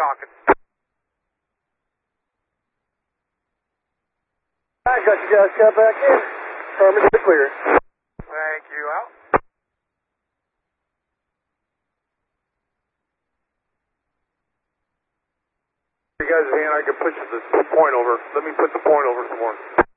talking. I got you guys cut back in. Affirmative clear. Thank you, out. You guys, man, I can push the point over. Let me put the point over some more.